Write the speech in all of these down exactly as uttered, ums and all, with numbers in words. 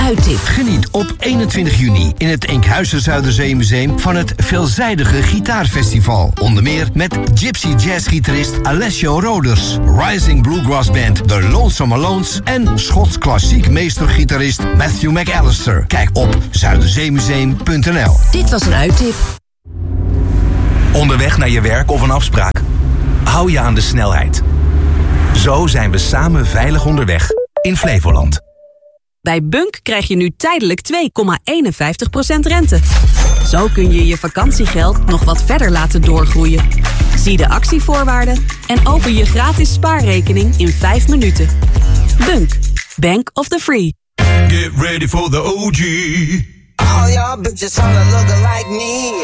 uittip. Geniet op eenentwintig juni in het Enkhuizen Zuiderzeemuseum van het veelzijdige gitaarfestival. Onder meer met gypsy jazzgitarist Alessio Roders, rising bluegrass band The Lonesome Alones en Schots klassiek meestergitarist Matthew McAllister. Kijk op zuiderzeemuseum punt n l. Dit was een uittip. Onderweg naar je werk of een afspraak? Hou je aan de snelheid. Zo zijn we samen veilig onderweg in Flevoland. Bij Bunk krijg je nu tijdelijk twee komma eenenvijftig procent rente. Zo kun je je vakantiegeld nog wat verder laten doorgroeien. Zie de actievoorwaarden en open je gratis spaarrekening in vijf minuten. Bunk, Bank of the Free. Get ready for the O G. All y'all bitches wanna look like me.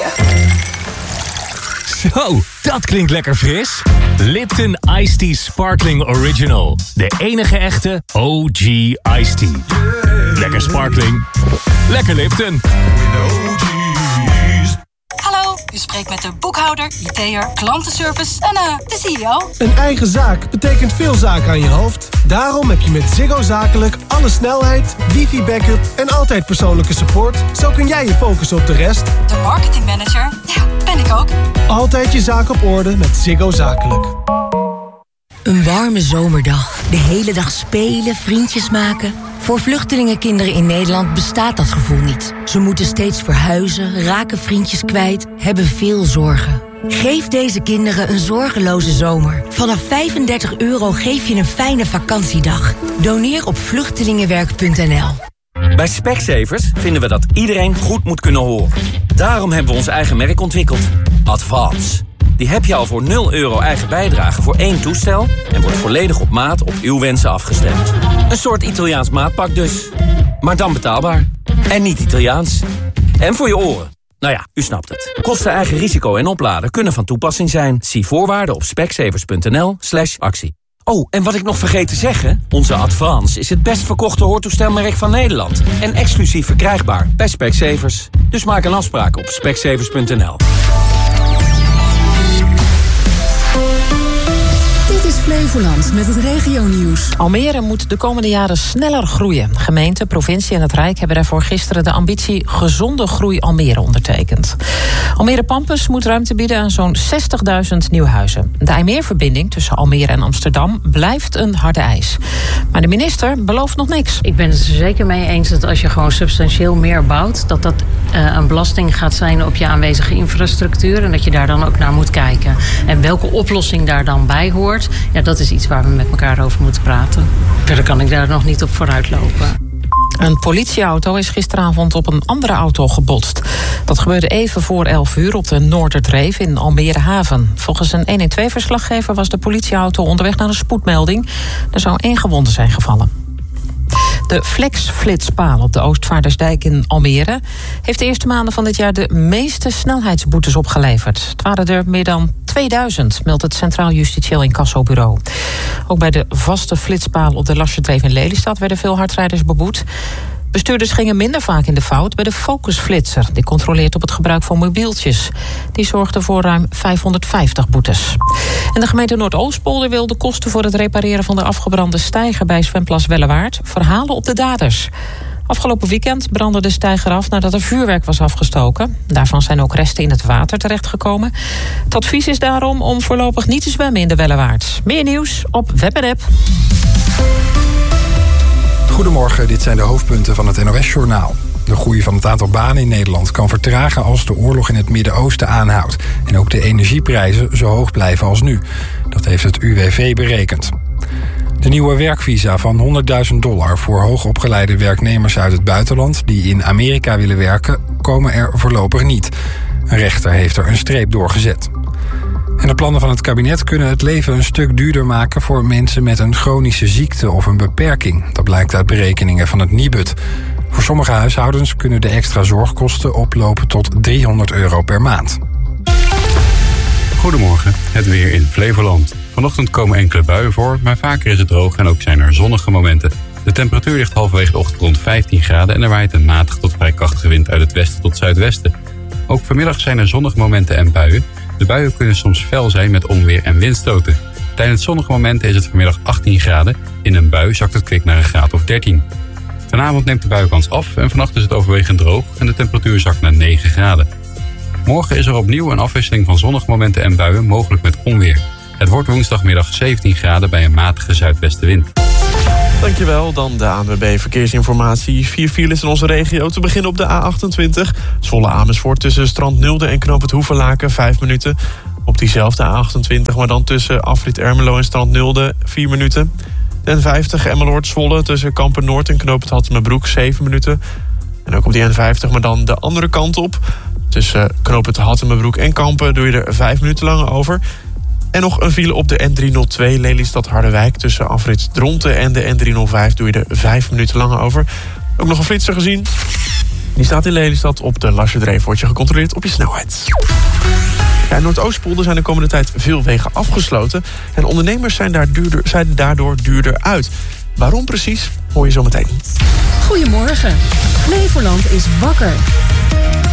Zo, dat klinkt lekker fris. Lipton Iced Tea Sparkling Original. De enige echte O G Iced Tea. Lekker sparkling. Lekker Lipton. Hallo, u spreekt met de boekhouder, I T'er, klantenservice en uh, de C E O. Een eigen zaak betekent veel zaken aan je hoofd. Daarom heb je met Ziggo Zakelijk alle snelheid, wifi-backup en altijd persoonlijke support. Zo kun jij je focussen op de rest. De marketingmanager? Ja, ben ik ook. Altijd je zaak op orde met Ziggo Zakelijk. Een warme zomerdag. De hele dag spelen, vriendjes maken. Voor vluchtelingenkinderen in Nederland bestaat dat gevoel niet. Ze moeten steeds verhuizen, raken vriendjes kwijt, hebben veel zorgen. Geef deze kinderen een zorgeloze zomer. Vanaf vijfendertig euro geef je een fijne vakantiedag. Doneer op vluchtelingenwerk punt n l. Bij Specsavers vinden we dat iedereen goed moet kunnen horen. Daarom hebben we ons eigen merk ontwikkeld. Advance. Die heb je al voor nul euro eigen bijdrage voor één toestel en wordt volledig op maat op uw wensen afgestemd. Een soort Italiaans maatpak dus. Maar dan betaalbaar. En niet Italiaans. En voor je oren. Nou ja, u snapt het. Kosten, eigen risico en opladen kunnen van toepassing zijn. Zie voorwaarden op specsavers punt n l slash actie. Oh, en wat ik nog vergeet te zeggen. Onze Advance is het best verkochte hoortoestelmerk van Nederland. En exclusief verkrijgbaar bij Specsavers. Dus maak een afspraak op specsavers punt n l. Dit is Flevoland met het regionieuws. Almere moet de komende jaren sneller groeien. Gemeente, provincie en het Rijk hebben daarvoor gisteren de ambitie Gezonde Groei Almere ondertekend. Almere Pampus moet ruimte bieden aan zo'n zestigduizend nieuwe huizen. De IJmeerverbinding tussen Almere en Amsterdam blijft een harde eis. Maar de minister belooft nog niks. Ik ben het er zeker mee eens dat als je gewoon substantieel meer bouwt, dat dat uh, een belasting gaat zijn op je aanwezige infrastructuur en dat je daar dan ook naar moet kijken. En welke oplossing daar dan bij hoort, ja, dat is iets waar we met elkaar over moeten praten. Verder kan ik daar nog niet op vooruitlopen. Een politieauto is gisteravond op een andere auto gebotst. Dat gebeurde even voor elf uur op de Noorderdreef in Almere Haven. Volgens een honderdtwaalf-verslaggever was de politieauto onderweg naar een spoedmelding. Er zou één gewonde zijn gevallen. De Flexflitspaal op de Oostvaardersdijk in Almere heeft de eerste maanden van dit jaar de meeste snelheidsboetes opgeleverd. Het waren er meer dan tweeduizend, meldt het Centraal Justitieel Incassobureau. Ook bij de vaste flitspaal op de Lassertreef in Lelystad werden veel hardrijders beboet. Bestuurders gingen minder vaak in de fout bij de Focusflitser. Die controleert op het gebruik van mobieltjes. Die zorgde voor ruim vijfhonderdvijftig boetes. En de gemeente Noordoostpolder wil de kosten voor het repareren van de afgebrande steiger bij zwemplas Wellewaard verhalen op de daders. Afgelopen weekend brandde de steiger af nadat er vuurwerk was afgestoken. Daarvan zijn ook resten in het water terechtgekomen. Het advies is daarom om voorlopig niet te zwemmen in de Wellewaard. Meer nieuws op web en app. Goedemorgen, dit zijn de hoofdpunten van het N O S-journaal. De groei van het aantal banen in Nederland kan vertragen als de oorlog in het Midden-Oosten aanhoudt. En ook de energieprijzen zo hoog blijven als nu. Dat heeft het U W V berekend. De nieuwe werkvisa van honderdduizend dollar voor hoogopgeleide werknemers uit het buitenland die in Amerika willen werken, komen er voorlopig niet. Een rechter heeft er een streep door gezet. En de plannen van het kabinet kunnen het leven een stuk duurder maken voor mensen met een chronische ziekte of een beperking. Dat blijkt uit berekeningen van het Nibud. Voor sommige huishoudens kunnen de extra zorgkosten oplopen tot driehonderd euro per maand. Goedemorgen, het weer in Flevoland. Vanochtend komen enkele buien voor, maar vaker is het droog en ook zijn er zonnige momenten. De temperatuur ligt halverwege de ochtend rond vijftien graden en er waait een matige tot vrij krachtige wind uit het westen tot zuidwesten. Ook vanmiddag zijn er zonnige momenten en buien. De buien kunnen soms fel zijn met onweer en windstoten. Tijdens zonnige momenten is het vanmiddag achttien graden. In een bui zakt het kwik naar een graad of dertien. Vanavond neemt de buienkans af en vannacht is het overwegend droog en de temperatuur zakt naar negen graden. Morgen is er opnieuw een afwisseling van zonnige momenten en buien, mogelijk met onweer. Het wordt woensdagmiddag zeventien graden bij een matige zuidwestenwind. Dankjewel, dan de A N W B Verkeersinformatie. Vier files in onze regio. Te beginnen op de A achtentwintig. Zwolle Amersfoort tussen Strand Nulde en Knoop het Hoevenlaken, vijf minuten. Op diezelfde A achtentwintig, maar dan tussen Afrit Ermelo en Strand Nulde, vier minuten. De N vijftig Emmeloord Zwolle tussen Kampen Noord en Knoop het Hattemerbroek, zeven minuten. En ook op die N vijftig, maar dan de andere kant op. Tussen Knoop het Hattemerbroek en Kampen doe je er vijf minuten langer over. En nog een file op de N driehonderdtwee Lelystad-Harderwijk. Tussen afrit Dronten en de N driehonderdvijf doe je er vijf minuten langer over. Ook nog een flitser gezien. Die staat in Lelystad op de Larserdreef. Wordt je gecontroleerd op je snelheid. Ja, in Noordoostpolder zijn de komende tijd veel wegen afgesloten. En ondernemers zijn, daar duurder, zijn daardoor duurder uit. Waarom precies, hoor je zo meteen. Goedemorgen. Flevoland is wakker.